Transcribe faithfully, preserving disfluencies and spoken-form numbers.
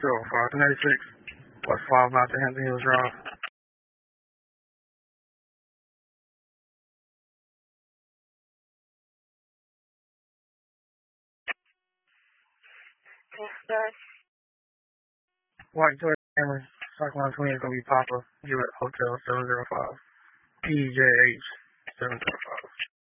zero five ninety-six. West five out to Hampton Hills Drive. Yes, sir. White Toyota Camry. Cycle line twenty is going to be Papa. You at Hotel seven zero five. P J H seven zero five.